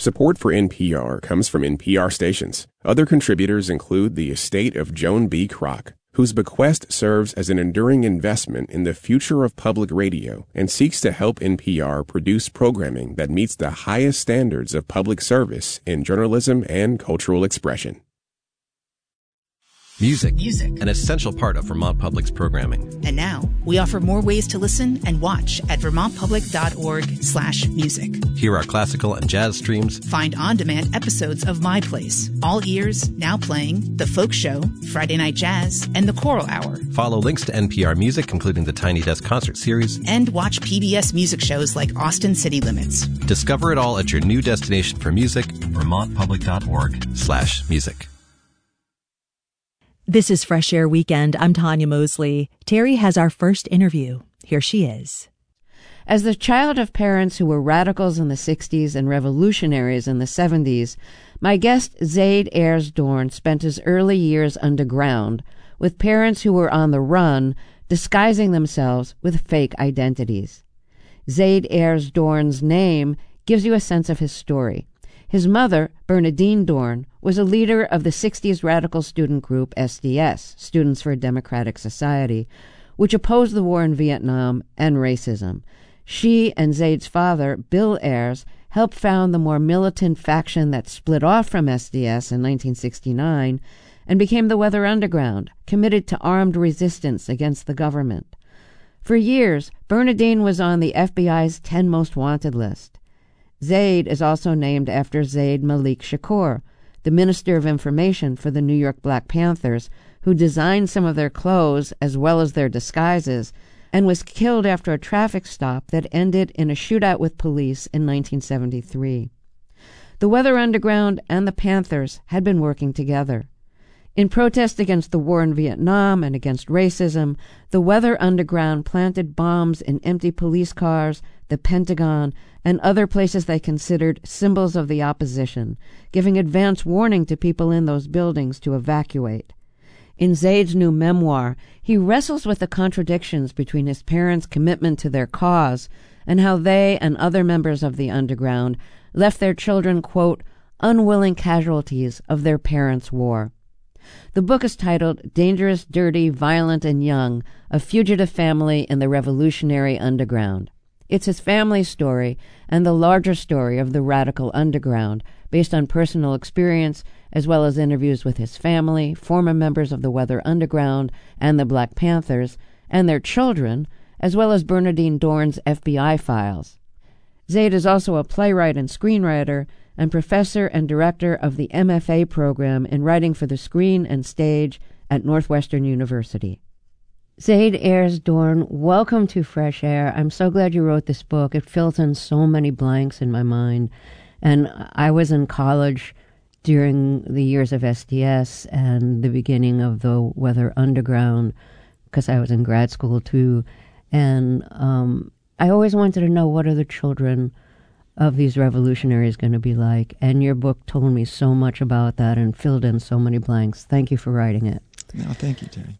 Support for NPR comes from NPR stations. Other contributors include the estate of Joan B. Kroc, whose bequest serves as an enduring investment in the future of public radio and seeks to help NPR produce programming that meets the highest standards of public service in journalism and cultural expression. Music, an essential part of Vermont Public's programming. And now, we offer more ways to listen and watch at vermontpublic.org/music. Hear our classical and jazz streams. Find on-demand episodes of My Place, All Ears, Now Playing, The Folk Show, Friday Night Jazz, and The Choral Hour. Follow links to NPR Music, including the Tiny Desk Concert Series. And watch PBS music shows like Austin City Limits. Discover it all at your new destination for music, vermontpublic.org/music. This is Fresh Air Weekend. I'm Tanya Mosley. Terry has our first interview. Here she is. As the child of parents who were radicals in the 60s and revolutionaries in the 70s, my guest Zaid Ayers Dorn spent his early years underground with parents who were on the run, disguising themselves with fake identities. Zaid Ayers Dorn's name gives you a sense of his story. His mother, Bernadine Dorn, was a leader of the 60s radical student group SDS, Students for a Democratic Society, which opposed the war in Vietnam and racism. She and Zaid's father, Bill Ayers, helped found the more militant faction that split off from SDS in 1969 and became the Weather Underground, committed to armed resistance against the government. For years, Bernadine was on the FBI's 10 Most Wanted list. Zaid is also named after Zaid Malik Shakur, the Minister of Information for the New York Black Panthers, who designed some of their clothes as well as their disguises, and was killed after a traffic stop that ended in a shootout with police in 1973. The Weather Underground and the Panthers had been working together. In protest against the war in Vietnam and against racism, the Weather Underground planted bombs in empty police cars, the Pentagon, and other places they considered symbols of the opposition, giving advance warning to people in those buildings to evacuate. In Zaid's new memoir, he wrestles with the contradictions between his parents' commitment to their cause and how they and other members of the underground left their children, quote, unwilling casualties of their parents' war. The book is titled Dangerous, Dirty, Violent, and Young, A Fugitive Family in the Revolutionary Underground. It's his family story and the larger story of the radical underground, based on personal experience as well as interviews with his family, former members of the Weather Underground and the Black Panthers, and their children, as well as Bernadine Dorn's FBI files. Zaid is also a playwright and screenwriter and professor and director of the MFA program in writing for the screen and stage at Northwestern University. Zaid Ayers Dorn, welcome to Fresh Air. I'm so glad you wrote this book. It fills in so many blanks in my mind. And I was in college during the years of SDS and the beginning of the Weather Underground, because I was in grad school too. And I always wanted to know, what are the children of these revolutionaries going to be like? And your book told me so much about that and filled in so many blanks. Thank you for writing it. No, thank you, Terry.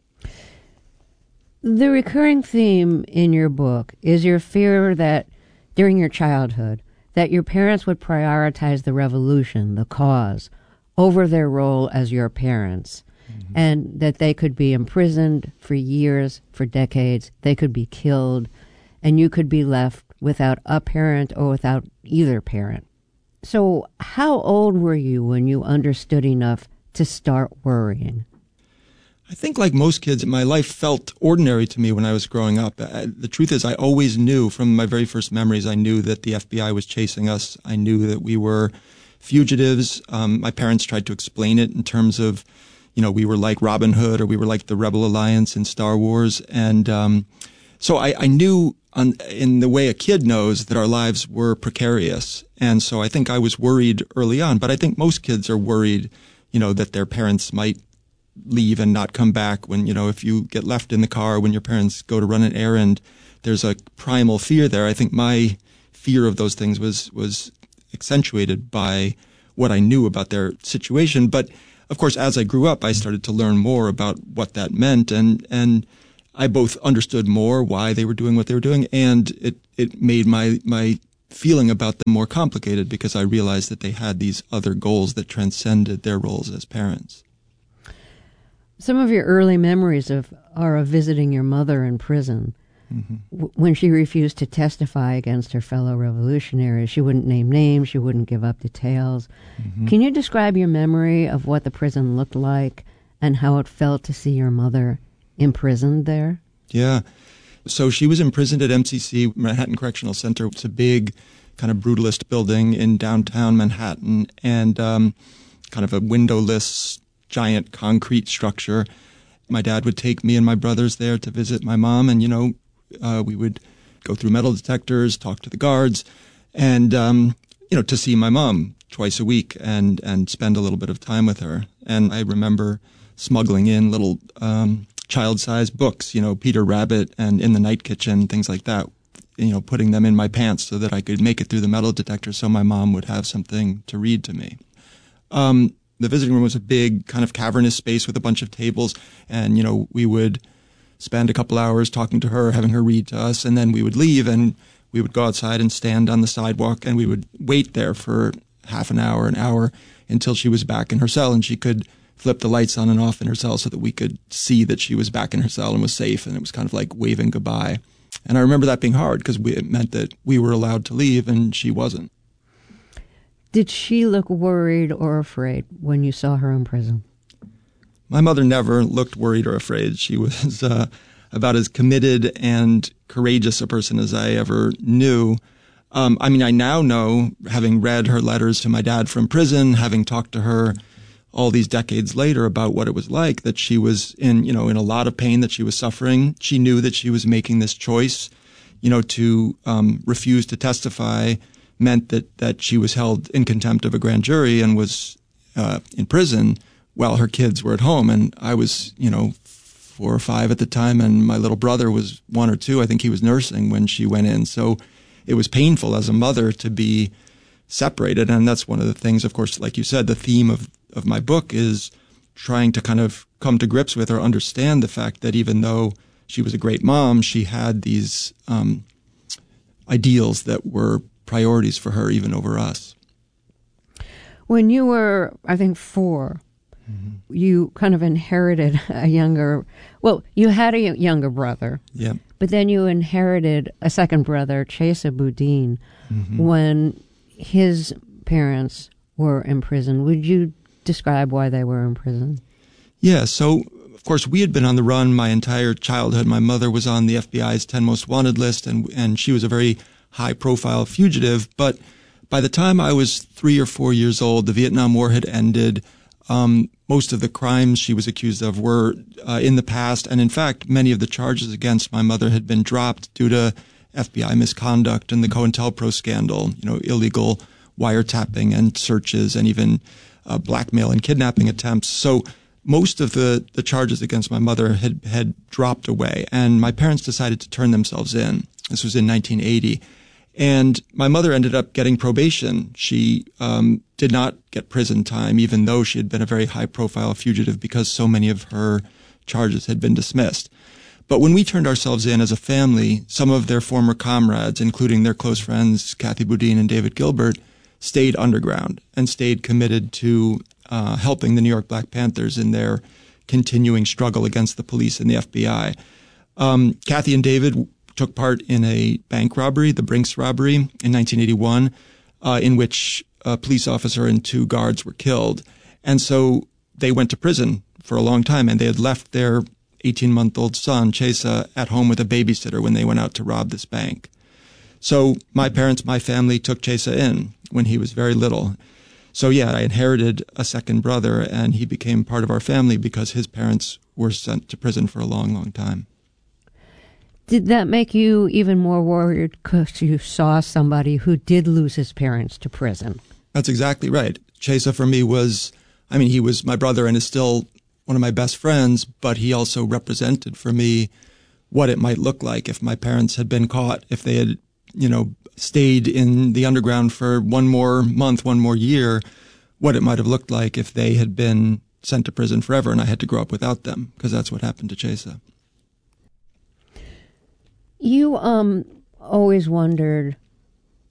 The recurring theme in your book is your fear that during your childhood, that your parents would prioritize the revolution, the cause, over their role as your parents, and that they could be imprisoned for years, for decades, they could be killed, and you could be left without a parent or without either parent. So how old were you when you understood enough to start worrying? I think like most kids, my life felt ordinary to me when I was growing up. The truth is, I always knew from my very first memories, I knew that the FBI was chasing us. I knew that we were fugitives. My parents tried to explain it in terms of, we were like Robin Hood or we were like the Rebel Alliance in Star Wars. And so I knew in the way a kid knows that our lives were precarious. And so I think I was worried early on. But I think most kids are worried, that their parents might leave and not come back when, if you get left in the car when your parents go to run an errand, there's a primal fear there. I think my fear of those things was accentuated by what I knew about their situation. But of course, as I grew up, I started to learn more about what that meant. And I both understood more why they were doing what they were doing. And it made my feeling about them more complicated because I realized that they had these other goals that transcended their roles as parents. Some of your early memories are of visiting your mother in prison. When she refused to testify against her fellow revolutionaries. She wouldn't name names. She wouldn't give up details. Can you describe your memory of what the prison looked like and how it felt to see your mother imprisoned there? Yeah. So she was imprisoned at MCC, Manhattan Correctional Center. It's a big kind of brutalist building in downtown Manhattan and kind of a windowless, giant concrete structure. My dad would take me and my brothers there to visit my mom, and, we would go through metal detectors, talk to the guards, and, to see my mom twice a week and spend a little bit of time with her. And I remember smuggling in little child-sized books, Peter Rabbit and In the Night Kitchen, things like that, putting them in my pants so that I could make it through the metal detector so my mom would have something to read to me. The visiting room was a big kind of cavernous space with a bunch of tables, and, we would spend a couple hours talking to her, having her read to us, and then we would leave and we would go outside and stand on the sidewalk and we would wait there for half an hour until she was back in her cell and she could flip the lights on and off in her cell so that we could see that she was back in her cell and was safe, and it was kind of like waving goodbye. And I remember that being hard because it meant that we were allowed to leave and she wasn't. Did she look worried or afraid when you saw her in prison? My mother never looked worried or afraid. She was about as committed and courageous a person as I ever knew. I now know, having read her letters to my dad from prison, having talked to her all these decades later about what it was like, that she was in a lot of pain, that she was suffering. She knew that she was making this choice, to refuse to testify meant that she was held in contempt of a grand jury and was in prison while her kids were at home. And I was, 4 or 5 at the time, and my little brother was 1 or 2. I think he was nursing when she went in. So it was painful as a mother to be separated. And that's one of the things, of course, like you said, the theme of my book is trying to kind of come to grips with or understand the fact that even though she was a great mom, she had these ideals that were priorities for her, even over us. When you were, I think, 4, you kind of inherited you had a younger brother. Yeah. But then you inherited a second brother, Chesa Boudin, when his parents were in prison. Would you describe why they were in prison? Yeah, so, of course, we had been on the run my entire childhood. My mother was on the FBI's 10 Most Wanted list, and she was a very high-profile fugitive. But by the time I was 3 or 4 years old, the Vietnam War had ended. Most of the crimes she was accused of were in the past, and in fact, many of the charges against my mother had been dropped due to FBI misconduct and the COINTELPRO scandal, illegal wiretapping and searches and even blackmail and kidnapping attempts. So most of the charges against my mother had dropped away, and my parents decided to turn themselves in. This was in 1980. And my mother ended up getting probation. She did not get prison time, even though she had been a very high-profile fugitive because so many of her charges had been dismissed. But when we turned ourselves in as a family, some of their former comrades, including their close friends, Kathy Boudin and David Gilbert, stayed underground and stayed committed to helping the New York Black Panthers in their continuing struggle against the police and the FBI. Kathy and David took part in a bank robbery, the Brinks robbery, in 1981, in which a police officer and 2 guards were killed. And so they went to prison for a long time, and they had left their 18-month-old son, Chesa, at home with a babysitter when they went out to rob this bank. So my family took Chesa in when he was very little. So yeah, I inherited a second brother, and he became part of our family because his parents were sent to prison for a long, long time. Did that make you even more worried because you saw somebody who did lose his parents to prison? That's exactly right. Chesa for me he was my brother and is still one of my best friends, but he also represented for me what it might look like if my parents had been caught, if they had, stayed in the underground for 1 more month, 1 more year, what it might have looked like if they had been sent to prison forever and I had to grow up without them, because that's what happened to Chesa. You always wondered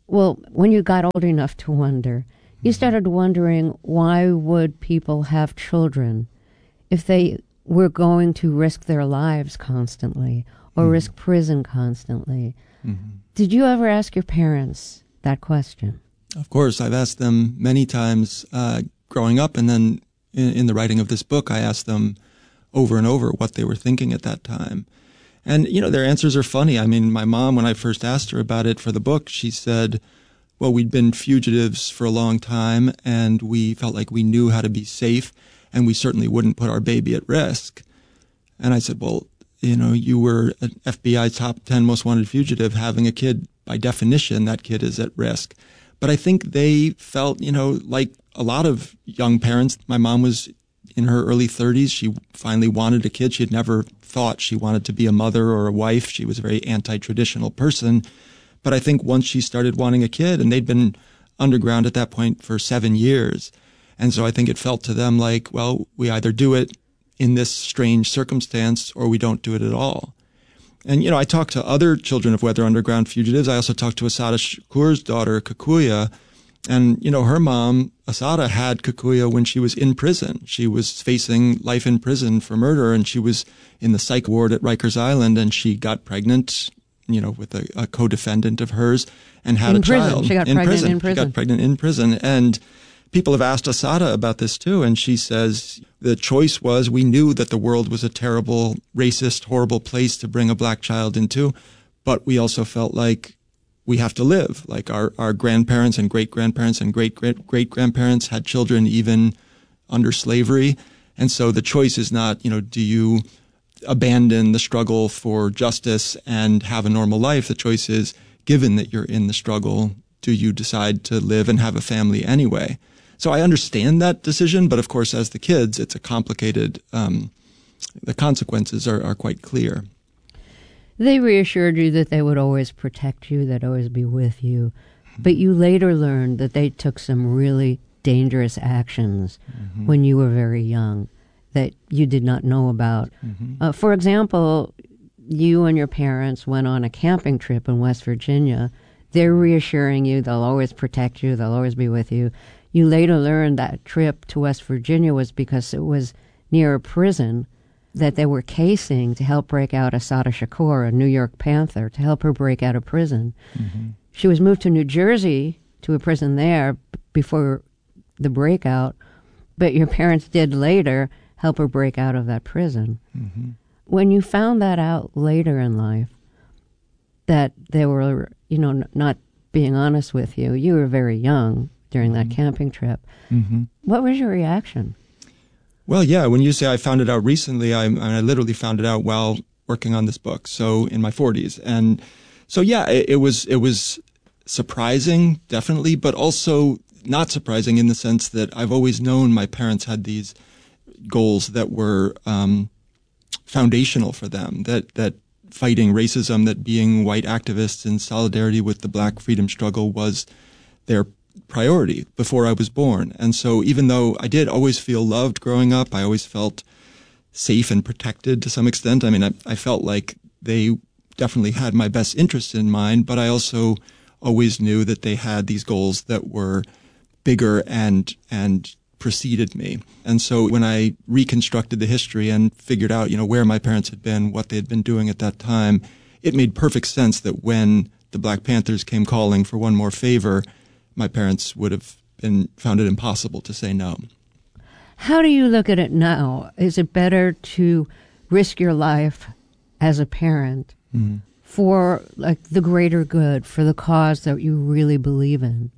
Well, when you got old enough to wonder, you started wondering, why would people have children if they were going to risk their lives constantly or risk prison constantly? Did you ever ask your parents that question? Of course, I've asked them many times growing up, and then in the writing of this book, I asked them over and over what they were thinking at that time. And, their answers are funny. I mean, my mom, when I first asked her about it for the book, she said, well, we'd been fugitives for a long time, and we felt like we knew how to be safe, and we certainly wouldn't put our baby at risk. And I said, well, you were an FBI top 10 most wanted fugitive. Having a kid, by definition, that kid is at risk. But I think they felt, like a lot of young parents. My mom was in her early 30s. She finally wanted a kid. She had never thought she wanted to be a mother or a wife. She was a very anti-traditional person. But I think once she started wanting a kid, and they'd been underground at that point for 7 years. And so I think it felt to them like, well, we either do it in this strange circumstance or we don't do it at all. And, I talked to other children of Weather Underground fugitives. I also talked to Assata Shakur's daughter, Kikuya. And, her mom, Assata, had Kikuya when she was in prison. She was facing life in prison for murder, and she was in the psych ward at Rikers Island, and she got pregnant, with a co-defendant of hers and had a child. She got pregnant in prison. She got pregnant in prison. And people have asked Assata about this too, and she says the choice was, we knew that the world was a terrible, racist, horrible place to bring a black child into, but we also felt like we have to live. Like our grandparents and great-grandparents and great-great-great-grandparents had children even under slavery. And so the choice is not, do you abandon the struggle for justice and have a normal life? The choice is, given that you're in the struggle, do you decide to live and have a family anyway? So I understand that decision, but of course, as the kids, it's a complicated, the consequences are quite clear. They reassured you that they would always protect you, they'd always be with you. But you later learned that they took some really dangerous actions when you were very young that you did not know about. For example, you and your parents went on a camping trip in West Virginia. They're reassuring you they'll always protect you, they'll always be with you. You later learned that trip to West Virginia was because it was near a prison that they were casing to help break out Assata Shakur, a New York Panther, to help her break out of prison. She was moved to New Jersey, to a prison there, before the breakout, but your parents did later help her break out of that prison. When you found that out later in life, that they were, not being honest with you, you were very young during that camping trip. What was your reaction? Well, yeah, when you say I found it out recently, I literally found it out while working on this book, so in my 40s. And so, yeah, it was surprising, definitely, but also not surprising in the sense that I've always known my parents had these goals that were foundational for them, that fighting racism, that being white activists in solidarity with the black freedom struggle was their priority before I was born. And so even though I did always feel loved growing up, I always felt safe and protected to some extent. I mean, I felt like they definitely had my best interest in mind, but I also always knew that they had these goals that were bigger and preceded me. And so when I reconstructed the history and figured out, where my parents had been, what they had been doing at that time, it made perfect sense that when the Black Panthers came calling for one more favor, my parents would have found it impossible to say no. How do you look at it now? Is it better to risk your life as a parent for the greater good, for the cause that you really believe in?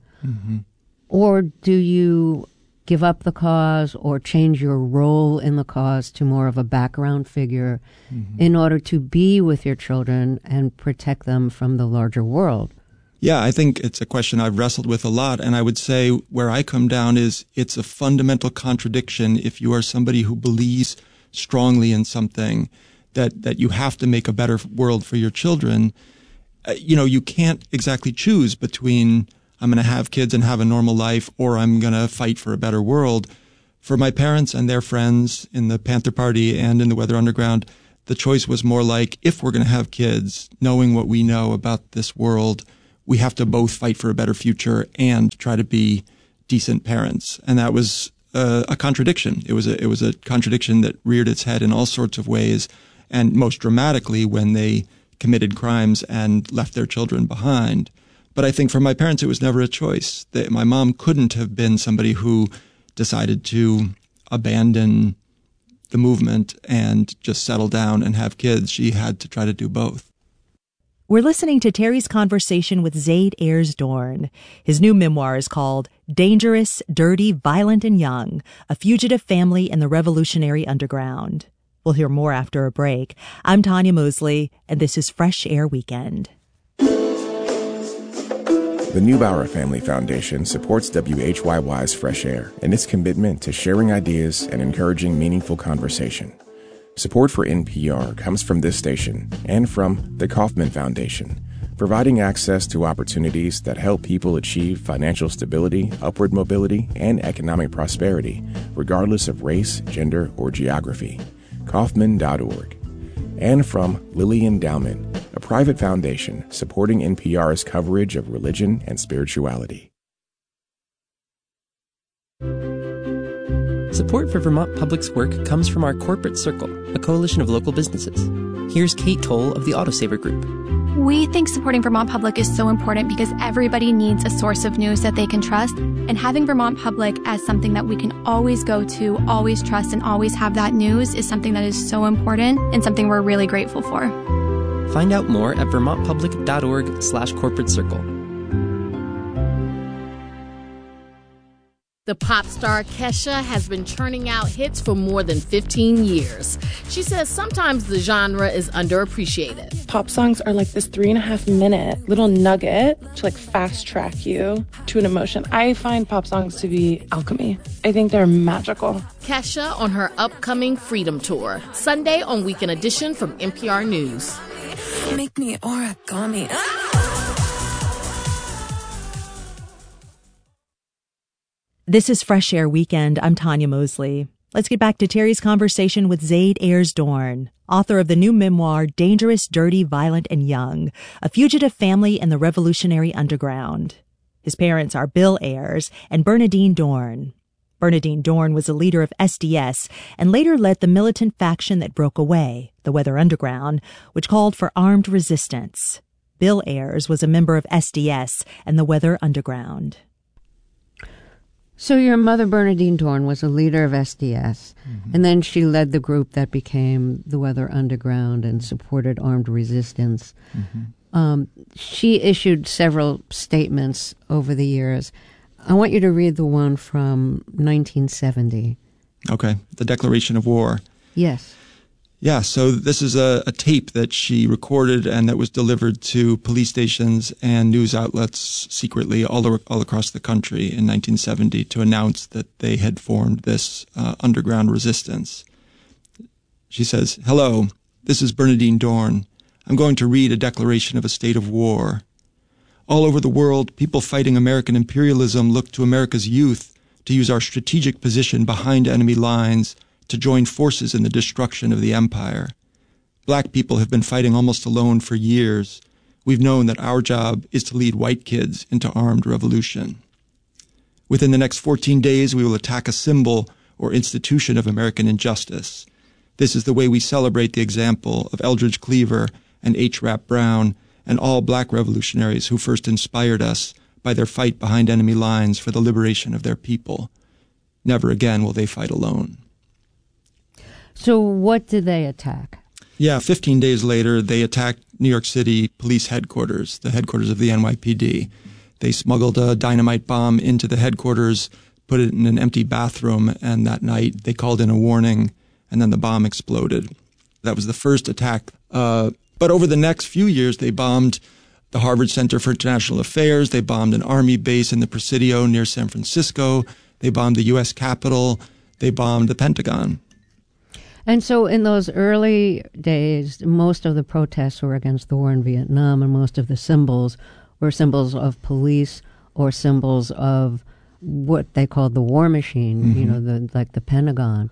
Or do you give up the cause or change your role in the cause to more of a background figure in order to be with your children and protect them from the larger world? Yeah, I think it's a question I've wrestled with a lot, and I would say where I come down is it's a fundamental contradiction if you are somebody who believes strongly in something that you have to make a better world for your children. You can't exactly choose between I'm going to have kids and have a normal life or I'm going to fight for a better world. For my parents and their friends in the Panther Party and in the Weather Underground, the choice was more like, if we're going to have kids, knowing what we know about this world, we have to both fight for a better future and try to be decent parents. And that was a contradiction. It was a contradiction that reared its head in all sorts of ways, and most dramatically when they committed crimes and left their children behind. But I think for my parents, it was never a choice. My mom couldn't have been somebody who decided to abandon the movement and just settle down and have kids. She had to try to do both. We're listening to Terry's conversation with Zaid Ayers Dorn. His new memoir is called Dangerous, Dirty, Violent, and Young, A Fugitive Family in the Revolutionary Underground. We'll hear more after a break. I'm Tanya Mosley, and this is Fresh Air Weekend. The Neubauer Family Foundation supports WHYY's Fresh Air and its commitment to sharing ideas and encouraging meaningful conversation. Support for NPR comes from this station and from the Kauffman Foundation, providing access to opportunities that help people achieve financial stability, upward mobility, and economic prosperity, regardless of race, gender, or geography. Kauffman.org. And from Lilly Endowment, a private foundation supporting NPR's coverage of religion and spirituality. Support for Vermont Public's work comes from our Corporate Circle, a coalition of local businesses. Here's Kate Toll of the Autosaver Group. We think supporting Vermont Public is so important because everybody needs a source of news that they can trust. And having Vermont Public as something that we can always go to, always trust, and always have that news is something that is so important and something we're really grateful for. Find out more at vermontpublic.org/corporate circle. The pop star Kesha has been churning out hits for more than 15 years. She says sometimes the genre is underappreciated. Pop songs are like this 3.5-minute little nugget to like fast track you to an emotion. I find pop songs to be alchemy. I think they're magical. Kesha on her upcoming Freedom Tour, Sunday on Weekend Edition from NPR News. Make me origami. This is Fresh Air Weekend. I'm Tanya Mosley. Let's get back to Terry's conversation with Zaid Ayers Dorn, author of the new memoir, Dangerous, Dirty, Violent, and Young, A Fugitive Family in the Revolutionary Underground. His parents are Bill Ayers and Bernadine Dorn. Bernadine Dorn was a leader of SDS and later led the militant faction that broke away, the Weather Underground, which called for armed resistance. Bill Ayers was a member of SDS and the Weather Underground. So your mother, Bernadine Dorn, was a leader of SDS, and then she led the group that became the Weather Underground and supported armed resistance. She issued several statements over the years. I want you to read the one from 1970. Okay, the Declaration of War. Yes. Yeah, so this is a tape that she recorded and that was delivered to police stations and news outlets secretly all across the country in 1970 to announce that they had formed this underground resistance. She says, "Hello, this is Bernadine Dorn. I'm going to read a declaration of a state of war. All over the world, people fighting American imperialism look to America's youth to use our strategic position behind enemy lines to join forces in the destruction of the empire. Black people have been fighting almost alone for years. We've known that our job is to lead white kids into armed revolution. Within the next 14 days, we will attack a symbol or institution of American injustice. This is the way we celebrate the example of Eldridge Cleaver and H. Rap Brown and all black revolutionaries who first inspired us by their fight behind enemy lines for the liberation of their people. Never again will they fight alone." So what did they attack? Yeah, 15 days later, they attacked New York City police headquarters, the headquarters of the NYPD. They smuggled a dynamite bomb into the headquarters, put it in an empty bathroom, and that night they called in a warning, and then the bomb exploded. That was the first attack. But over the next few years, they bombed the Harvard Center for International Affairs. They bombed an army base in the Presidio near San Francisco. They bombed the U.S. Capitol. They bombed the Pentagon. And so in those early days, most of the protests were against the war in Vietnam, and most of the symbols were symbols of police or symbols of what they called the war machine, you know, like the Pentagon.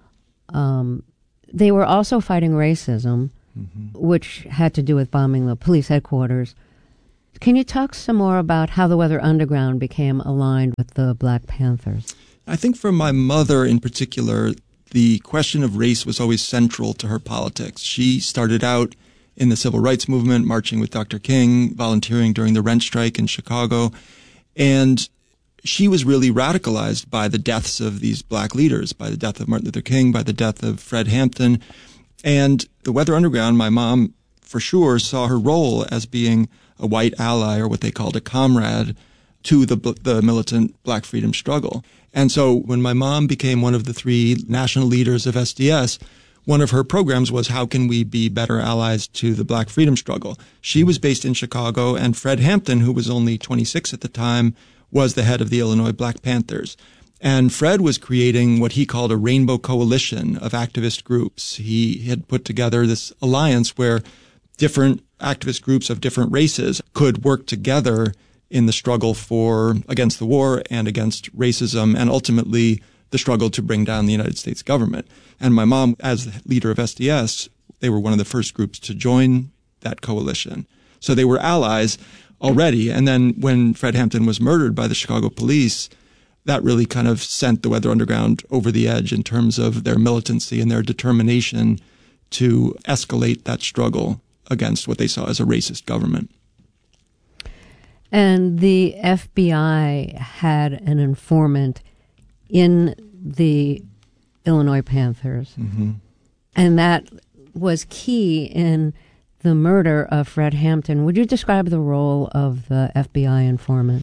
They were also fighting racism, which had to do with bombing the police headquarters. Can you talk some more about how the Weather Underground became aligned with the Black Panthers? I think for my mother in particular, the question of race was always central to her politics. She started out in the civil rights movement, marching with Dr. King, volunteering during the rent strike in Chicago. And she was really radicalized by the deaths of these black leaders, by the death of Martin Luther King, by the death of Fred Hampton. And the Weather Underground, my mom for sure saw her role as being a white ally, or what they called a comrade, to the militant black freedom struggle. And so when my mom became one of the 3 national leaders of SDS, one of her programs was, how can we be better allies to the black freedom struggle? She was based in Chicago, and Fred Hampton, who was only 26 at the time, was the head of the Illinois Black Panthers. And Fred was creating what he called a rainbow coalition of activist groups. He had put together this alliance where different activist groups of different races could work together in the struggle against the war and against racism, and ultimately the struggle to bring down the United States government. And my mom, as the leader of SDS, they were one of the first groups to join that coalition. So they were allies already. And then when Fred Hampton was murdered by the Chicago police, that really kind of sent the Weather Underground over the edge in terms of their militancy and their determination to escalate that struggle against what they saw as a racist government. And the FBI had an informant in the Illinois Panthers. Mm-hmm. And that was key in the murder of Fred Hampton. Would you describe the role of the FBI informant?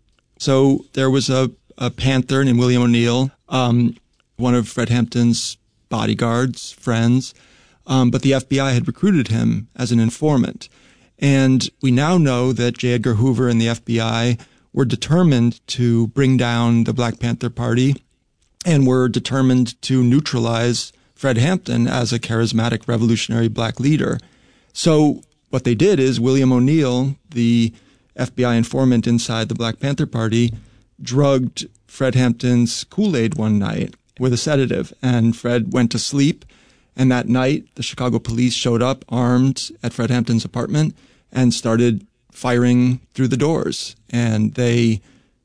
So there was a Panther named William O'Neill, one of Fred Hampton's bodyguards, friends, but the FBI had recruited him as an informant. And we now know that J. Edgar Hoover and the FBI were determined to bring down the Black Panther Party and were determined to neutralize Fred Hampton as a charismatic revolutionary black leader. So what they did is William O'Neill, the FBI informant inside the Black Panther Party, drugged Fred Hampton's Kool-Aid one night with a sedative, and Fred went to sleep. And that night, the Chicago police showed up armed at Fred Hampton's apartment and started firing through the doors. And they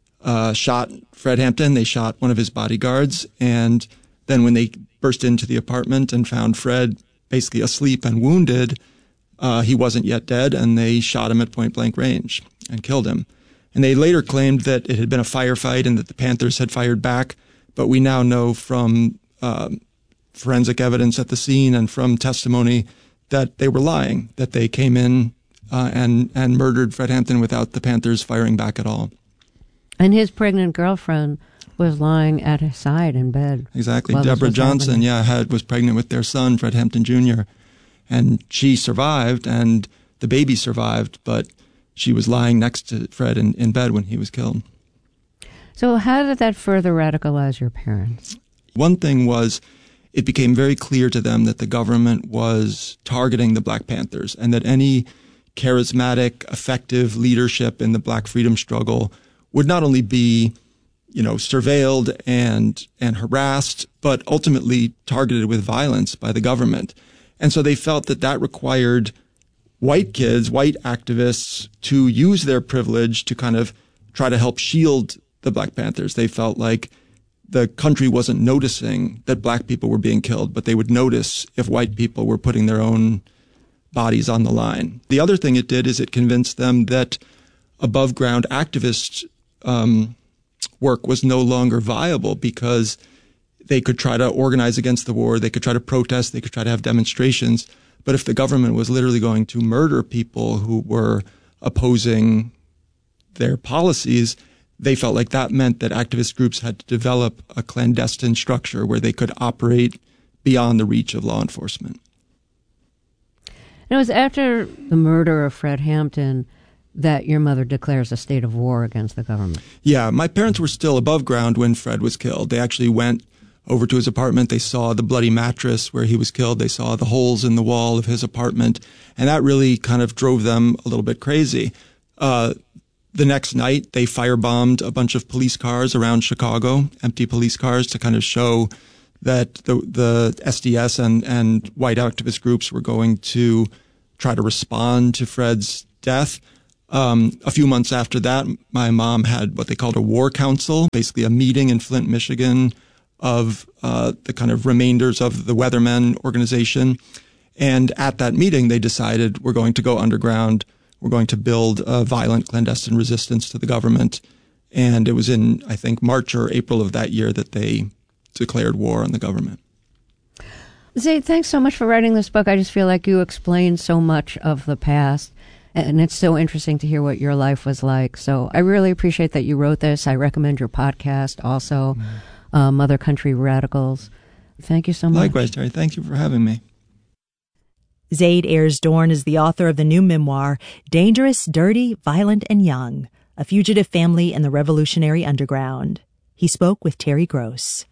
shot Fred Hampton. They shot one of his bodyguards. And then when they burst into the apartment and found Fred basically asleep and wounded, he wasn't yet dead, and they shot him at point-blank range and killed him. And they later claimed that it had been a firefight and that the Panthers had fired back. But we now know from forensic evidence at the scene and from testimony that they were lying, that they came in and murdered Fred Hampton without the Panthers firing back at all. And his pregnant girlfriend was lying at his side in bed. Exactly. Deborah Johnson, was pregnant with their son, Fred Hampton Jr., and she survived, and the baby survived, but she was lying next to Fred in bed when he was killed. So how did that further radicalize your parents? One thing was, it became very clear to them that the government was targeting the Black Panthers, and that any charismatic, effective leadership in the Black freedom struggle would not only be, surveilled and harassed, but ultimately targeted with violence by the government. And so they felt that required white kids, white activists, to use their privilege to kind of try to help shield the Black Panthers. They felt like the country wasn't noticing that black people were being killed, but they would notice if white people were putting their own bodies on the line. The other thing it did is it convinced them that above ground activist work was no longer viable, because they could try to organize against the war, they could try to protest, they could try to have demonstrations. But if the government was literally going to murder people who were opposing their policies, they felt like that meant that activist groups had to develop a clandestine structure where they could operate beyond the reach of law enforcement. And it was after the murder of Fred Hampton that your mother declares a state of war against the government. Yeah, my parents were still above ground when Fred was killed. They actually went over to his apartment. They saw the bloody mattress where he was killed. They saw the holes in the wall of his apartment. And that really kind of drove them a little bit crazy. The next night, they firebombed a bunch of police cars around Chicago, empty police cars, to kind of show that the SDS and white activist groups were going to try to respond to Fred's death. A few months after that, my mom had what they called a war council, basically a meeting in Flint, Michigan, of the kind of remainders of the Weathermen organization. And at that meeting, they decided we're going to go underground. We're going to build a violent clandestine resistance to the government. And it was in, I think, March or April of that year that they declared war on the government. Zaid, thanks so much for writing this book. I just feel like you explained so much of the past, and it's so interesting to hear what your life was like. So I really appreciate that you wrote this. I recommend your podcast also, Mother Country Radicals. Thank you so much. Likewise, Terry. Thank you for having me. Zaid Ayers Dorn is the author of the new memoir, Dangerous, Dirty, Violent, and Young, A Fugitive Family in the Revolutionary Underground. He spoke with Terry Gross.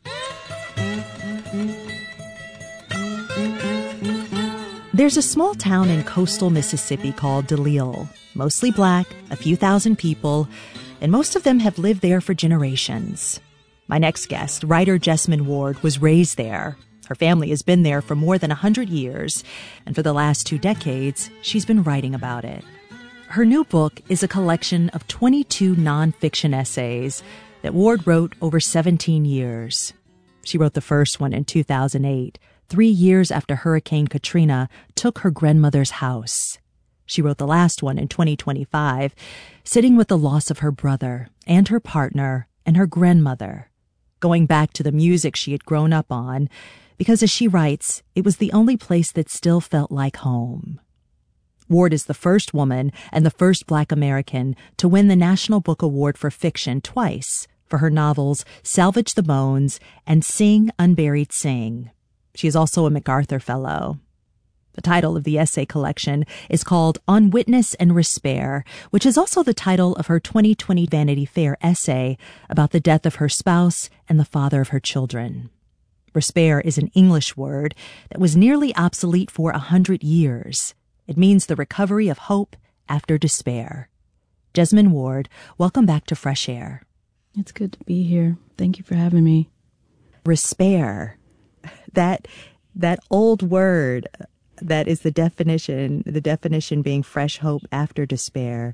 There's a small town in coastal Mississippi called DeLisle, mostly black, a few thousand people, and most of them have lived there for generations. My next guest, writer Jesmyn Ward, was raised there. Her family has been there for more than 100 years, and for the last 2 decades, she's been writing about it. Her new book is a collection of 22 nonfiction essays that Ward wrote over 17 years. She wrote the first one in 2008, 3 years after Hurricane Katrina took her grandmother's house. She wrote the last one in 2025, sitting with the loss of her brother and her partner and her grandmother, going back to the music she had grown up on, because as she writes, it was the only place that still felt like home. Ward is the first woman and the first Black American to win the National Book Award for Fiction twice for her novels Salvage the Bones and Sing, Unburied Sing. She is also a MacArthur Fellow. The title of the essay collection is called On Witness and Respair, which is also the title of her 2020 Vanity Fair essay about the death of her spouse and the father of her children. Respair is an English word that was nearly obsolete for 100 years. It means the recovery of hope after despair. Jesmyn Ward, welcome back to Fresh Air. It's good to be here. Thank you for having me. Respair, that old word that is the definition being fresh hope after despair.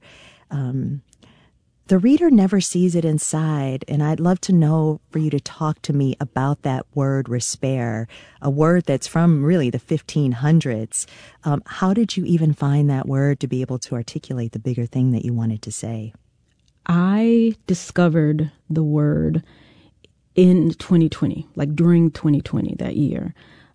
The reader never sees it inside, and I'd love to know for you to talk to me about that word respair, a word that's from really the 1500s. How did you even find that word to be able to articulate the bigger thing that you wanted to say? I discovered the word in 2020, like during 2020, that year.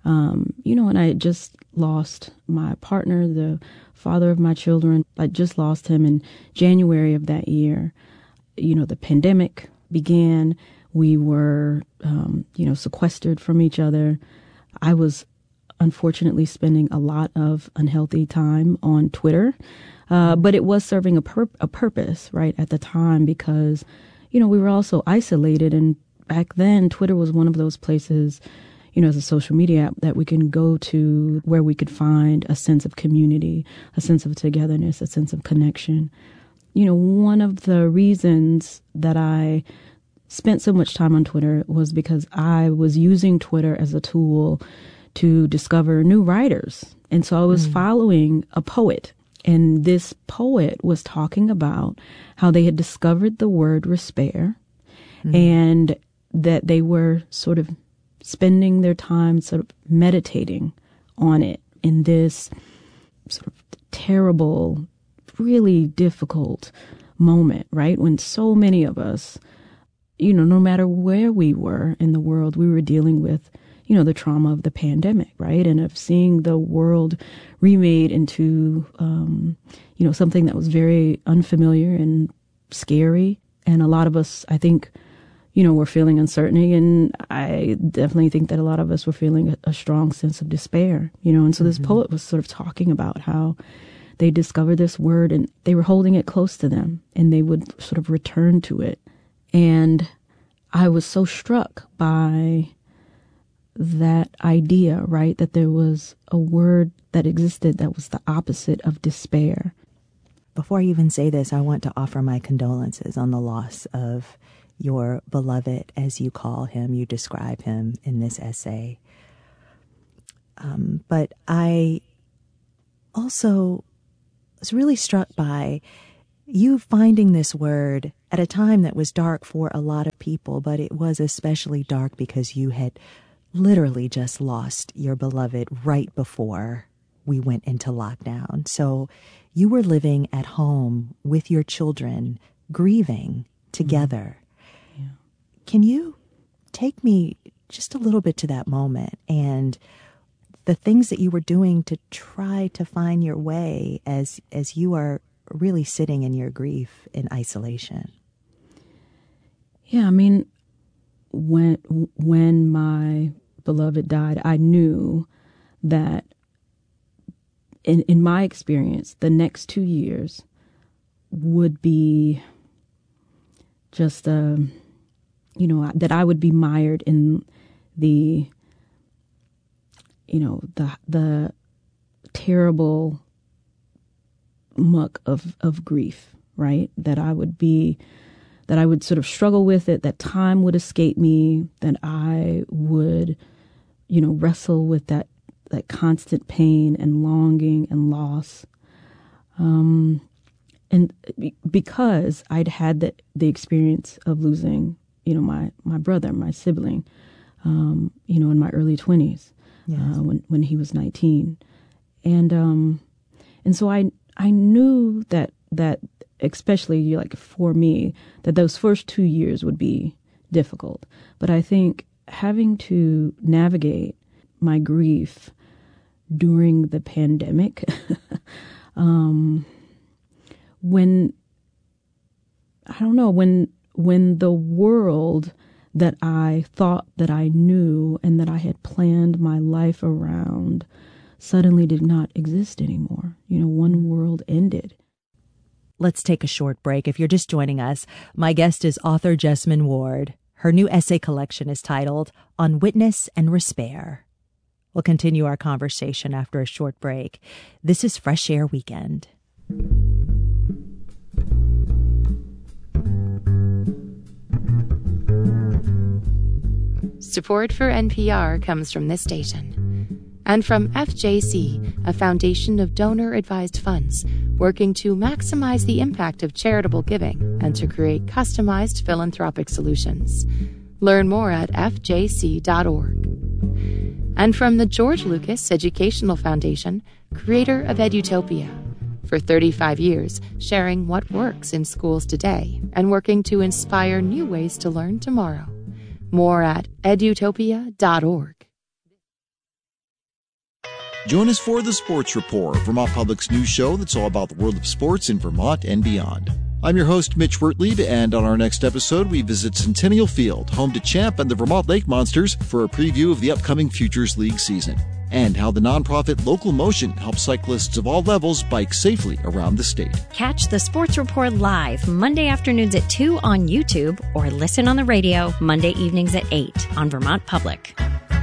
And I had just lost my partner, the father of my children. I just lost him in January of that year. The pandemic began. We were, sequestered from each other. I was unfortunately spending a lot of unhealthy time on Twitter, but it was serving a purpose, right, at the time, because, we were also isolated. And back then, Twitter was one of those places, as a social media app that we can go to where we could find a sense of community, a sense of togetherness, a sense of connection. One of the reasons that I spent so much time on Twitter was because I was using Twitter as a tool to discover new writers. And so I was following a poet, and this poet was talking about how they had discovered the word respair and that they were sort of spending their time sort of meditating on it in this sort of terrible, really difficult moment, right? When so many of us, no matter where we were in the world, we were dealing with, the trauma of the pandemic, right? And of seeing the world remade into, something that was very unfamiliar and scary. And a lot of us, I think, we're feeling uncertainty, and I definitely think that a lot of us were feeling a strong sense of despair, and so this poet was sort of talking about how they discovered this word and they were holding it close to them and they would sort of return to it. And I was so struck by that idea, right, that there was a word that existed that was the opposite of despair. Before I even say this, I want to offer my condolences on the loss of your beloved, as you call him, you describe him in this essay. But I also was really struck by you finding this word at a time that was dark for a lot of people, but it was especially dark because you had literally just lost your beloved right before we went into lockdown. So you were living at home with your children, grieving together. Yeah. Can you take me just a little bit to that moment and the things that you were doing to try to find your way as you are really sitting in your grief in isolation? Yeah, I mean, when my beloved died, I knew that in my experience, the next 2 years would be just, that I would be mired in the terrible muck of grief, right? That I would sort of struggle with it, that time would escape me, that I would, wrestle with that constant pain and longing and loss. And because I'd had the experience of losing, my brother, my sibling, in my early 20s, yes. When he was 19. And so I knew that especially like for me, that those first 2 years would be difficult. But I think having to navigate my grief during the pandemic, when the world that I thought that I knew and that I had planned my life around suddenly did not exist anymore. One world ended. Let's take a short break. If you're just joining us, my guest is author Jesmyn Ward. Her new essay collection is titled On Witness and Respair. We'll continue our conversation after a short break. This is Fresh Air Weekend. Support for NPR comes from this station and from FJC, a foundation of donor-advised funds working to maximize the impact of charitable giving and to create customized philanthropic solutions. Learn more at fjc.org. And from the George Lucas Educational Foundation, creator of Edutopia. For 35 years, sharing what works in schools today and working to inspire new ways to learn tomorrow. More at edutopia.org. Join us for the Sports Report, Vermont Public's news show that's all about the world of sports in Vermont and beyond. I'm your host, Mitch Wertlieb, and on our next episode, we visit Centennial Field, home to Champ and the Vermont Lake Monsters, for a preview of the upcoming Futures League season, and how the nonprofit Local Motion helps cyclists of all levels bike safely around the state. Catch the Sports Report live Monday afternoons at 2 on YouTube, or listen on the radio Monday evenings at 8 on Vermont Public.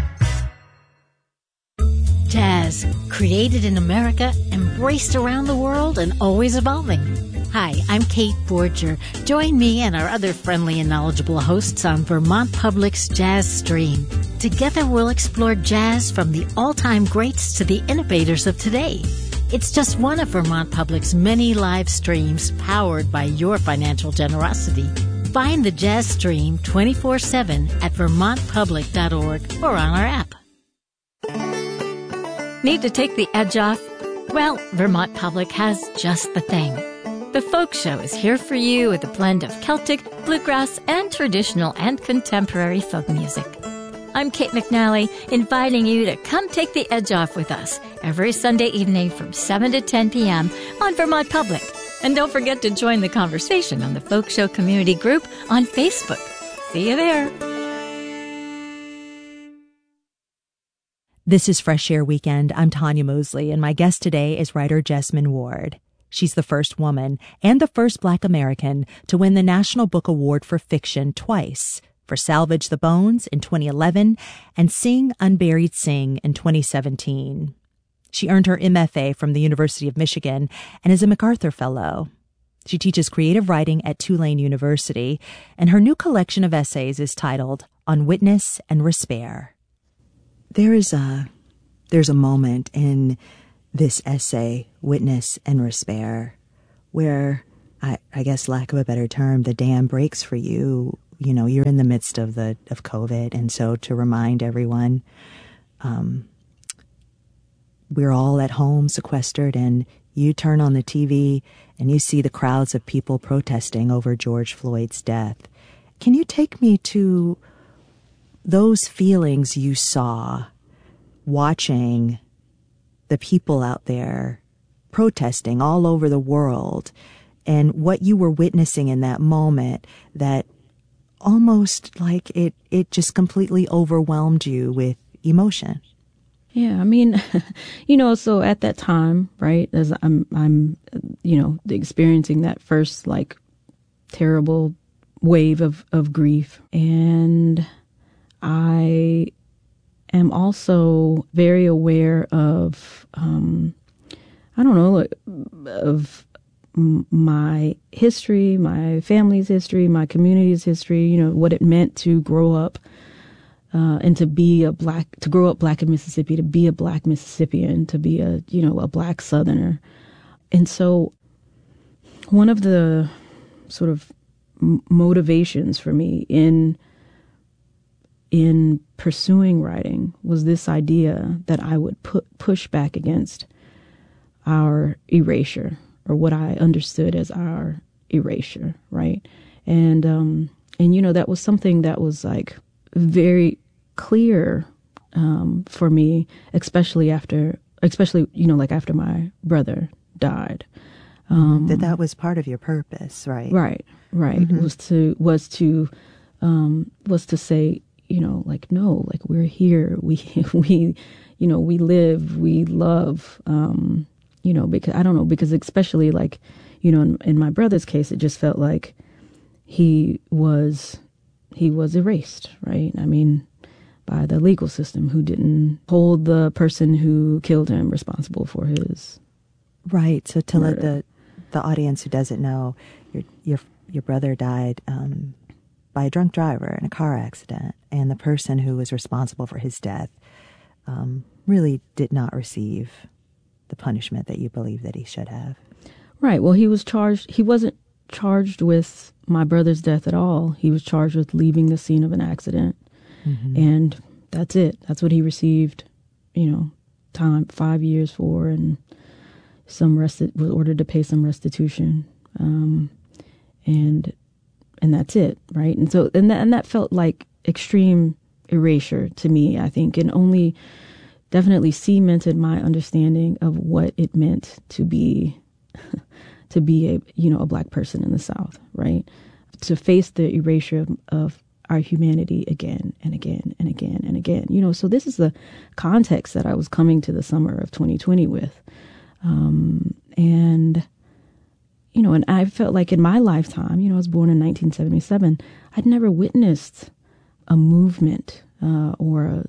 Jazz, created in America, embraced around the world, and always evolving. Hi, I'm Kate Borger. Join me and our other friendly and knowledgeable hosts on Vermont Public's Jazz Stream. Together we'll explore jazz from the all-time greats to the innovators of today. It's just one of Vermont Public's many live streams powered by your financial generosity. Find the Jazz Stream 24/7 at vermontpublic.org or on our app. Need to take the edge off? Well, Vermont Public has just the thing. The Folk Show is here for you with a blend of Celtic, bluegrass, and traditional and contemporary folk music. I'm Kate McNally, inviting you to come take the edge off with us every Sunday evening from 7 to 10 p.m. on Vermont Public. And don't forget to join the conversation on the Folk Show community group on Facebook. See you there. This is Fresh Air Weekend. I'm Tanya Mosley, and my guest today is writer Jesmyn Ward. She's the first woman and the first Black American to win the National Book Award for Fiction twice, for Salvage the Bones in 2011 and Sing Unburied Sing in 2017. She earned her MFA from the University of Michigan and is a MacArthur Fellow. She teaches creative writing at Tulane University, and her new collection of essays is titled On Witness and Respair. There's a moment in this essay, Witness and Respair, where I guess, lack of a better term, the dam breaks for you. You know, you're in the midst of COVID. And so to remind everyone, we're all at home sequestered, and you turn on the TV and you see the crowds of people protesting over George Floyd's death. Can you take me to those feelings you saw watching the people out there protesting all over the world, and what you were witnessing in that moment that almost like it just completely overwhelmed you with emotion? Yeah, I mean, you know, so at that time, right, as I'm, you know, experiencing that first like terrible wave of grief, and I am also very aware of, I don't know, of my history, my family's history, my community's history, you know, what it meant to grow up and to grow up Black in Mississippi, to be a Black Mississippian, to be a Black Southerner. And so one of the sort of motivations for me in pursuing writing was this idea that I would push back against our erasure, or what I understood as our erasure, right? And you know, that was something that was like very clear for me, especially you know, like after my brother died. That was part of your purpose, right? Right. Mm-hmm. was to say, you know, like, no, like, we're here, we you know, we live, we love, you know, because especially like, you know, in my brother's case, it just felt like he was erased, right? I mean, by the legal system, who didn't hold the person who killed him responsible for his right. So to murder. Let the audience who doesn't know, your brother died by a drunk driver in a car accident, and the person who was responsible for his death really did not receive the punishment that you believe that he should have. Right. Well, he wasn't charged with my brother's death at all. He was charged with leaving the scene of an accident. Mm-hmm. And that's it. That's what he received, you know, 5 years for, and was ordered to pay some restitution. And that's it. Right. And so, and that felt like extreme erasure to me, I think, and only definitely cemented my understanding of what it meant to be a, you know, a Black person in the South, right? To face the erasure of our humanity again and again and again and again. You know, so this is the context that I was coming to the summer of 2020 with. And, you know, and I felt like in my lifetime, you know, I was born in 1977, I'd never witnessed a movement or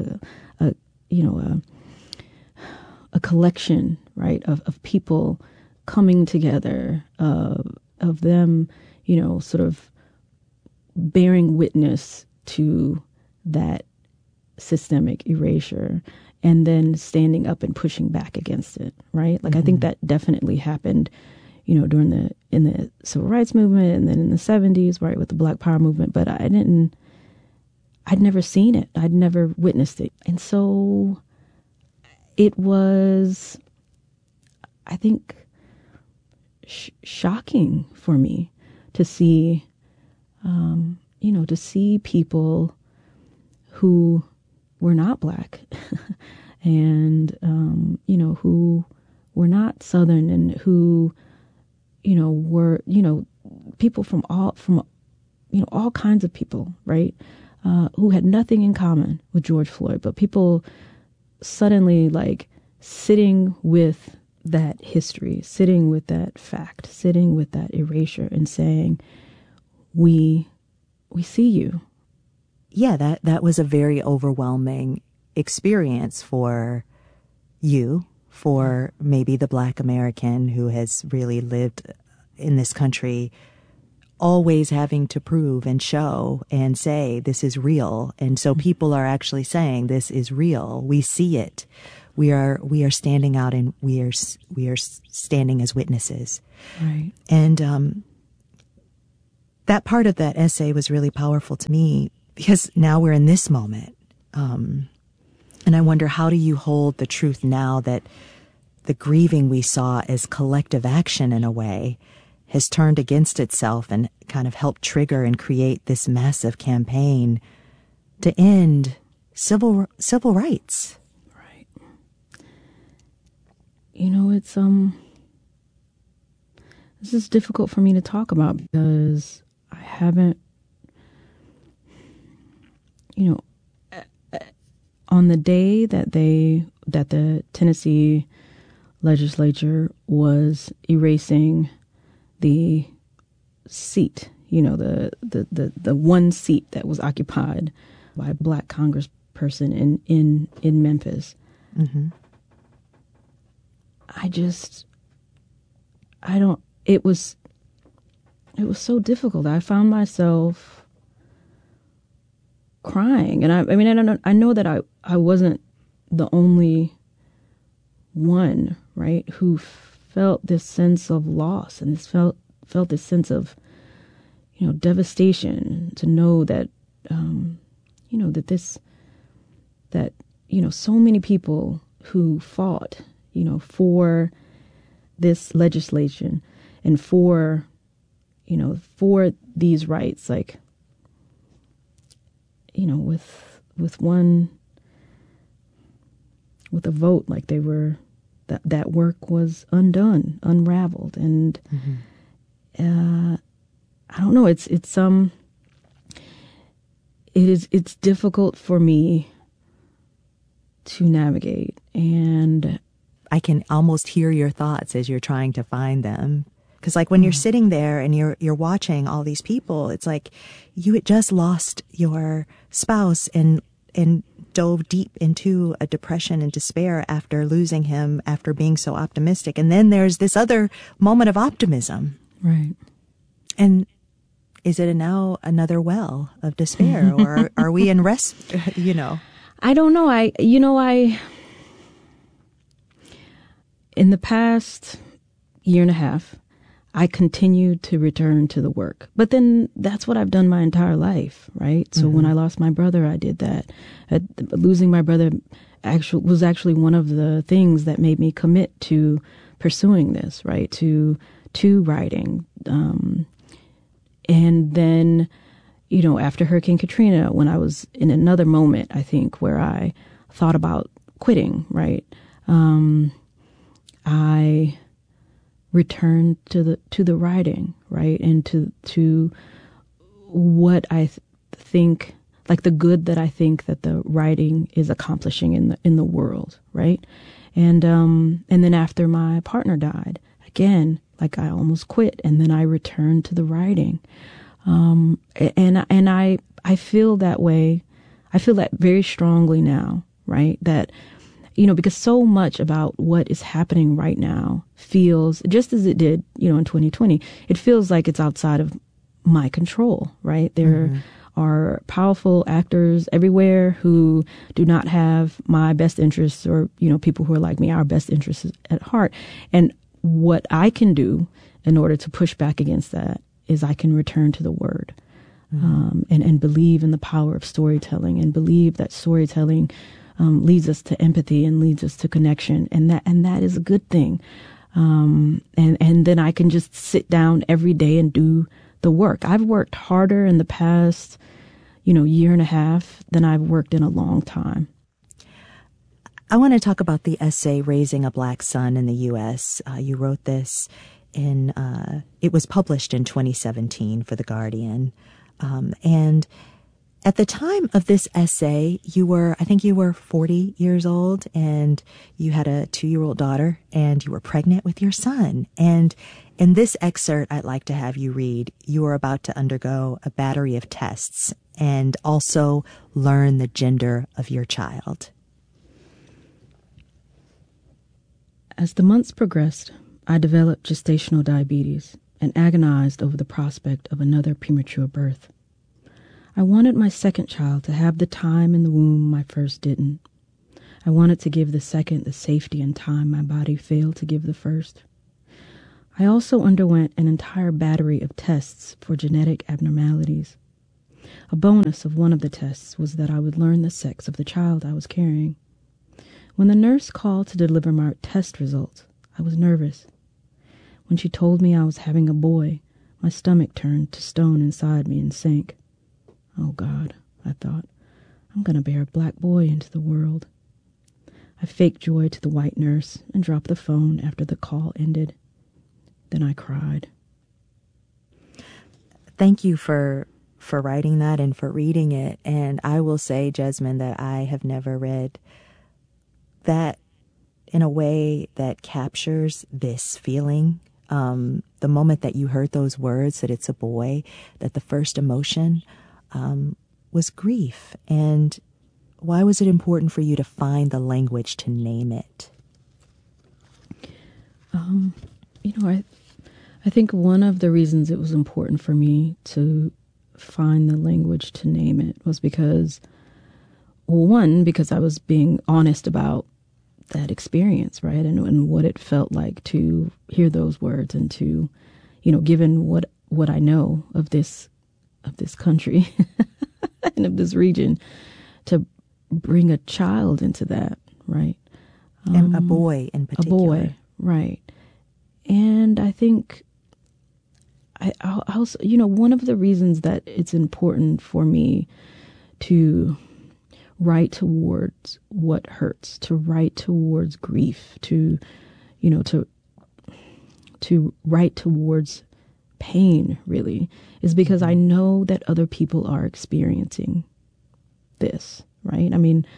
a collection, right, of people coming together, of them, you know, sort of bearing witness to that systemic erasure and then standing up and pushing back against it, right? Like, mm-hmm. I think that definitely happened, you know, in the civil rights movement, and then in the 70s, right, with the Black Power movement. But I'd never seen it. I'd never witnessed it. And so it was, I think, shocking for me to see, you know, to see people who were not Black and, you know, who were not Southern, and who, you know, were, you know, people from you know, all kinds of people, right, who had nothing in common with George Floyd, but people suddenly like sitting with that history, sitting with that fact, sitting with that erasure, and saying, we see you. Yeah, that was a very overwhelming experience for you, for maybe the Black American who has really lived in this country, always having to prove and show and say this is real. And so people are actually saying this is real. We see it. we are standing out, and we are standing as witnesses. Right. And that part of that essay was really powerful to me, because now we're in this moment. And I wonder, how do you hold the truth now that the grieving we saw as collective action, in a way, has turned against itself and kind of helped trigger and create this massive campaign to end civil rights? Right. You know, it's this is difficult for me to talk about, because I haven't, you know, on the day that the Tennessee legislature was erasing the seat, you know, the one seat that was occupied by a black congressperson in Memphis. Mm-hmm. It was so difficult. I found myself crying, and I know that I wasn't the only one, right, who felt this sense of loss, and felt this sense of, you know, devastation to know that, you know, that you know, so many people who fought, you know, for this legislation and for, you know, for these rights, like, you know, with a vote, like they were, that work was unraveled. And I don't know, it's difficult for me to navigate, and I can almost hear your thoughts as you're trying to find them. Because like when you're sitting there and you're watching all these people, it's like you had just lost your spouse and dove deep into a depression and despair after losing him, after being so optimistic. And then there's this other moment of optimism. Right. And is it now another well of despair, or are we in rest, you know? I don't know. In the past year and a half, I continued to return to the work. But then that's what I've done my entire life, right? So when I lost my brother, I did that. Losing my brother was actually one of the things that made me commit to pursuing this, right? To writing. And then, you know, after Hurricane Katrina, when I was in another moment, I think, where I thought about quitting, right? I returned to the writing, right? And to what I think, like the good that I think that the writing is accomplishing in the world, right? And then after my partner died, again, like I almost quit, and then I returned to the writing. And I feel that way. I feel that very strongly now, right? That, you know, because so much about what is happening right now feels, just as it did, you know, in 2020, it feels like it's outside of my control, right? There are powerful actors everywhere who do not have my best interests, or, you know, people who are like me, our best interests at heart. And what I can do in order to push back against that is I can return to the word, and believe in the power of storytelling, and believe that storytelling leads us to empathy and leads us to connection, and that is a good thing. And then I can just sit down every day and do the work. I've worked harder in the past, you know, year and a half than I've worked in a long time. I want to talk about the essay, Raising a Black Son in the U.S. You wrote this it was published in 2017 for The Guardian. And at the time of this essay, I think you were 40 years old, and you had a 2-year-old daughter, and you were pregnant with your son. And in this excerpt, I'd like to have you read, you are about to undergo a battery of tests and also learn the gender of your child. As the months progressed, I developed gestational diabetes and agonized over the prospect of another premature birth. I wanted my second child to have the time in the womb my first didn't. I wanted to give the second the safety and time my body failed to give the first. I also underwent an entire battery of tests for genetic abnormalities. A bonus of one of the tests was that I would learn the sex of the child I was carrying. When the nurse called to deliver my test results, I was nervous. When she told me I was having a boy, my stomach turned to stone inside me and sank. Oh God, I thought, I'm going to bear a black boy into the world. I faked joy to the white nurse and dropped the phone after the call ended. Then I cried. Thank you for writing that and for reading it. And I will say, Jesmyn, that I have never read that in a way that captures this feeling. The moment that you heard those words, that it's a boy, that the first emotion was grief. And why was it important for you to find the language to name it? I think one of the reasons it was important for me to find the language to name it was because I was being honest about that experience, right? And what it felt like to hear those words and to, given what I know of this country and of this region, to bring a child into that, right? And a boy in particular. A boy, right. And I think I also, one of the reasons that it's important for me to write towards what hurts, to write towards grief, to write towards pain, really, is because I know that other people are experiencing this, right? I mean,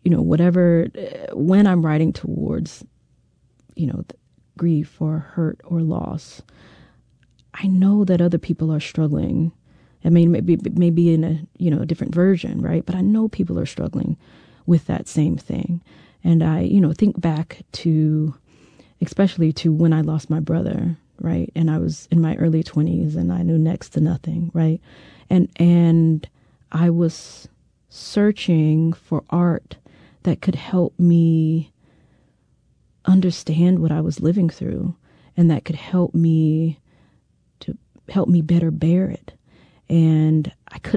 when I'm writing towards, grief or hurt or loss, I know that other people are struggling. I mean, maybe in a different version, right? But I know people are struggling with that same thing. And I, think back to, especially to when I lost my brother, right? And I was in my early 20s and I knew next to nothing, right? And I was searching for art that could help me understand what I was living through and that could help me better bear it. And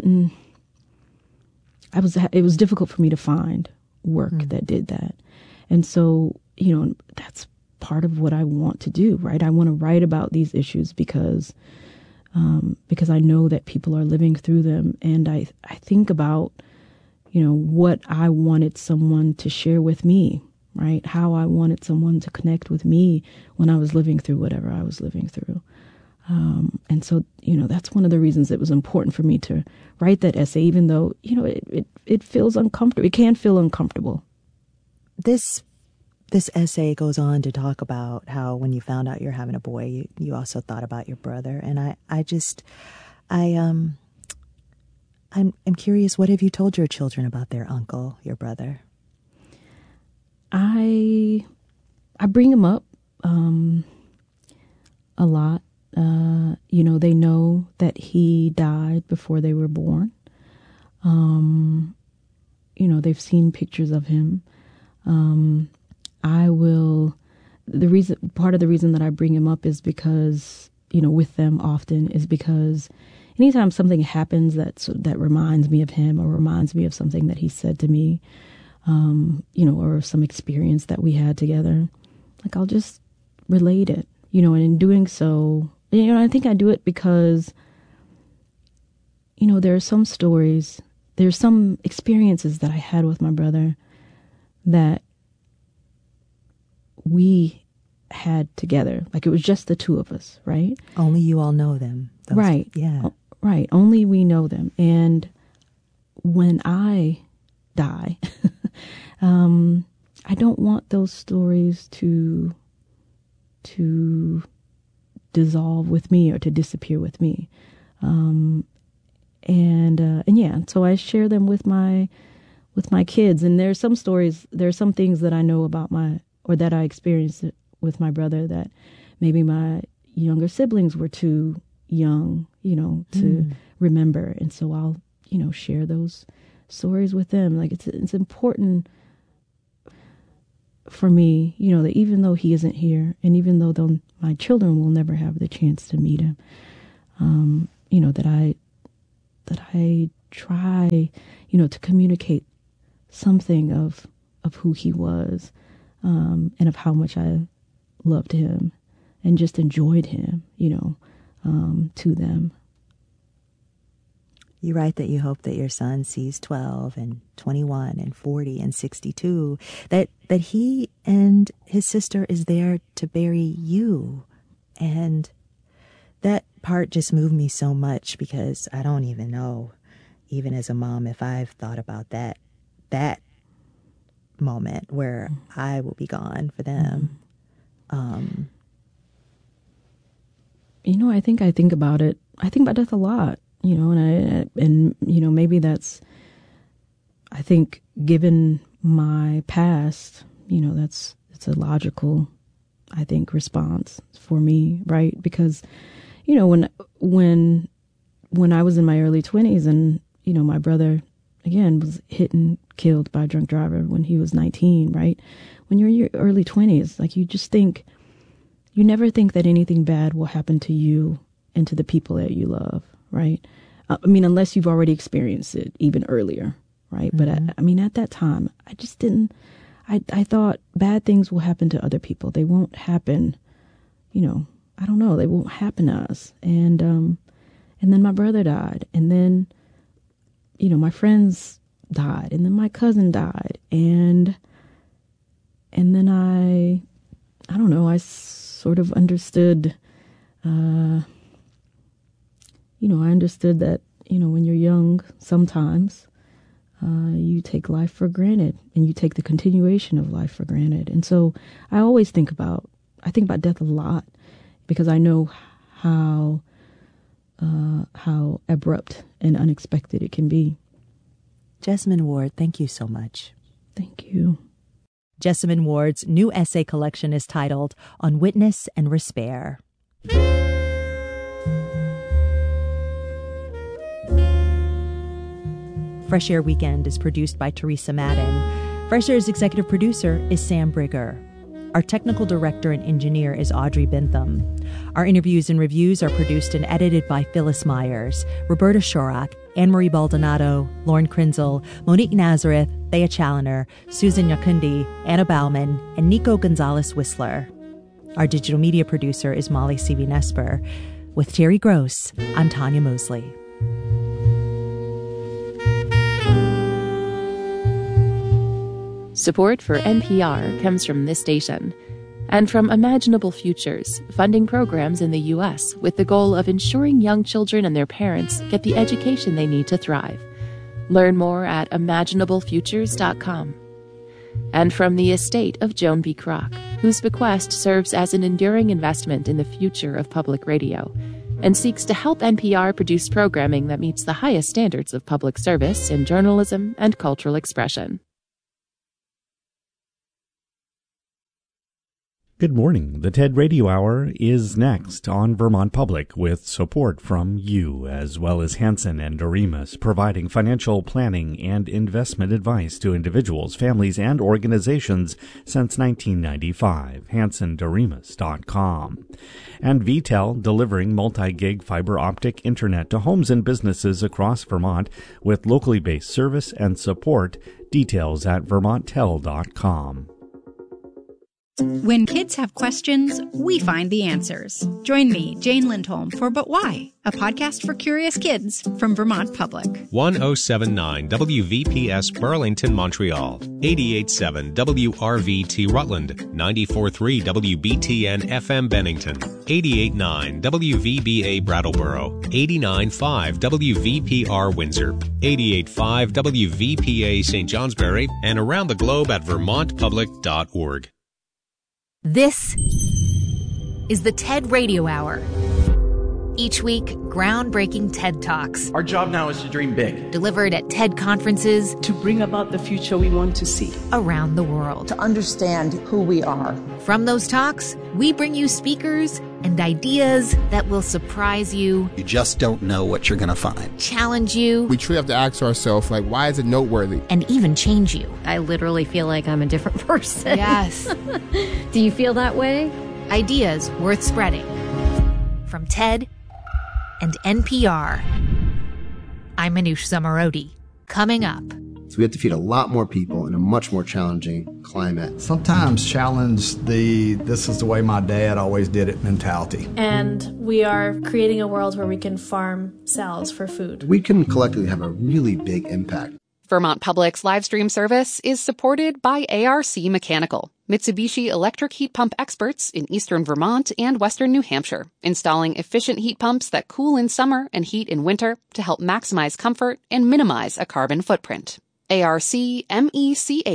it was difficult for me to find work that did that. And so, that's part of what I want to do, right? I want to write about these issues because I know that people are living through them. And I think about, what I wanted someone to share with me, right? How I wanted someone to connect with me when I was living through whatever I was living through. And so, that's one of the reasons it was important for me to write that essay, even though, it feels uncomfortable. It can feel uncomfortable. This essay goes on to talk about how when you found out you're having a boy, you also thought about your brother. And I'm curious, what have you told your children about their uncle, your brother? I bring him up a lot. They know that he died before they were born. They've seen pictures of him. Part of the reason that I bring him up is because, with them often is because anytime something happens that reminds me of him or reminds me of something that he said to me, or some experience that we had together, like I'll just relate it, and in doing so, I think I do it because, there are some stories, there's some experiences that I had with my brother that we had together. Like it was just the two of us, right? Only you all know them. Right. Yeah. Right. Only we know them. And when I die, I don't want those stories to dissolve with me or to disappear with me. So I share them with my kids. And there's some stories, there's some things that I know about that I experienced with my brother that maybe my younger siblings were too young, to remember. And so I'll, share those stories with them. Like it's important. for me, that even though he isn't here, and even though my children will never have the chance to meet him, that I try, to communicate something of who he was, and of how much I loved him and just enjoyed him, to them. You write that you hope that your son sees 12 and 21 and 40 and 62, that he and his sister is there to bury you. And that part just moved me so much, because I don't even know, even as a mom, if I've thought about that moment where I will be gone for them. I think about it. I think about death a lot, and maybe that's, I think, given my past, it's a logical, I think, response for me, right? Because, when I was in my early 20s and, my brother, again, was hit and killed by a drunk driver when he was 19, right? When you're in your early 20s, like, you never think that anything bad will happen to you and to the people that you love, right? Unless you've already experienced it even earlier, right? Mm-hmm. But at that time, I just didn't, I thought bad things will happen to other people. They won't happen, I don't know, they won't happen to us. And then my brother died, and then, my friends died, and then my cousin died. And then I don't know, I sort of understood, I understood that, when you're young, sometimes you take life for granted, and you take the continuation of life for granted. And so I think about death a lot, because I know how abrupt and unexpected it can be. Jessamine Ward, thank you so much. Thank you. Jessamine Ward's new essay collection is titled On Witness and Respair. Fresh Air Weekend is produced by Teresa Madden. Fresh Air's executive producer is Sam Brigger. Our technical director and engineer is Audrey Bentham. Our interviews and reviews are produced and edited by Phyllis Myers, Roberta Shorak, Anne-Marie Baldonado, Lauren Krenzel, Monique Nazareth, Thea Challoner, Susan Yakundi, Anna Bauman, and Nico Gonzalez-Whistler. Our digital media producer is Molly Seavey-Nesper. With Terry Gross, I'm Tanya Mosley. Support for NPR comes from this station and from Imaginable Futures, funding programs in the U.S. with the goal of ensuring young children and their parents get the education they need to thrive. Learn more at imaginablefutures.com. And from the estate of Joan B. Kroc, whose bequest serves as an enduring investment in the future of public radio and seeks to help NPR produce programming that meets the highest standards of public service in journalism and cultural expression. Good morning. The TED Radio Hour is next on Vermont Public, with support from you, as well as Hansen and Doremus, providing financial planning and investment advice to individuals, families, and organizations since 1995. HansenDoremus.com. And VTEL, delivering multi-gig fiber optic internet to homes and businesses across Vermont with locally based service and support. Details at VermontTel.com. When kids have questions, we find the answers. Join me, Jane Lindholm, for But Why?, a podcast for curious kids from Vermont Public. 1079 WVPS Burlington, Montreal. 887 WRVT Rutland. 94.3 WBTN FM Bennington. 88.9 WVBA Brattleboro. 89.5 WVPR Windsor. 88.5 WVPA St. Johnsbury, and around the globe at vermontpublic.org. This is the TED Radio Hour. Each week, groundbreaking TED Talks. Our job now is to dream big. Delivered at TED conferences. To bring about the future we want to see. Around the world. To understand who we are. From those talks, we bring you speakers and ideas that will surprise you. You just don't know what you're going to find. Challenge you. We truly have to ask ourselves, why is it noteworthy? And even change you. I literally feel like I'm a different person. Yes. Do you feel that way? Ideas worth spreading. From TED and NPR. I'm Manoush Zomorodi. Coming up. So we have to feed a lot more people in a much more challenging climate. Sometimes challenge this is the way my dad always did it mentality. And we are creating a world where we can farm cells for food. We can collectively have a really big impact. Vermont Public's live stream service is supported by ARC Mechanical, Mitsubishi electric heat pump experts in eastern Vermont and western New Hampshire, installing efficient heat pumps that cool in summer and heat in winter to help maximize comfort and minimize a carbon footprint. ARCMECH